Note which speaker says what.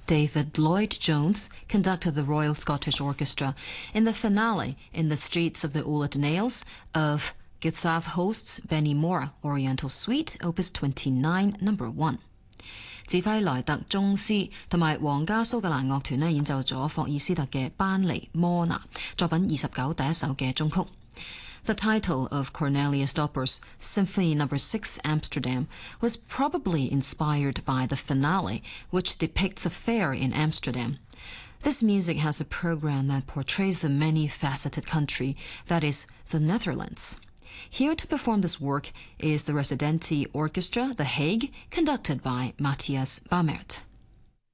Speaker 1: David Lloyd-Jones conducted the Royal Scottish Orchestra in the finale in the Streets of the Ouled Nails of Gitsav Host's Benny Mora Oriental Suite Opus 29 No. 1。指揮萊特宗斯同埋皇家蘇格蘭樂團演奏咗霍爾斯特嘅班尼摩拿作品29第一首嘅中曲。The title of Cornelius Dopper's Symphony No. 6 Amsterdam was probably inspired by the finale, which depicts a fair in Amsterdam. This music has a program that portrays the many-faceted country that is the Netherlands. Here to perform this work is the Residenti Orchestra, The Hague, conducted by Matthias Bamert.